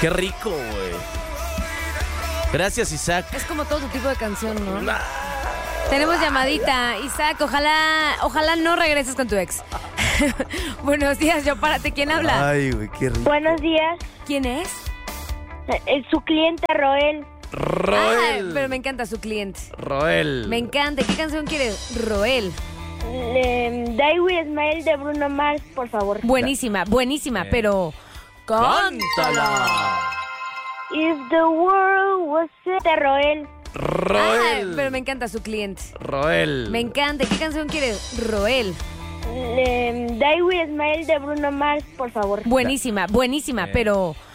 Qué rico, güey. Gracias, Isaac. Es como todo tu tipo de canción, ¿no? Tenemos llamadita. Isaac, ojalá no regreses con tu ex. Buenos días, yo párate. ¿Quién habla? Ay, güey, qué rico. Buenos días. ¿Quién es? Su cliente Roel. Roel. Ay, pero me encanta su cliente. Roel. Me encanta. ¿Qué canción quieres? Roel. Die With Smile de Bruno Mars, por favor. Buenísima, pero... ¡Cántala! If the world was de Roel. Roel. Ay, pero me encanta su cliente. Roel. Me encanta. ¿Qué canción quieres? Roel. Die With Smile de Bruno Mars, por favor. Buenísima, pero...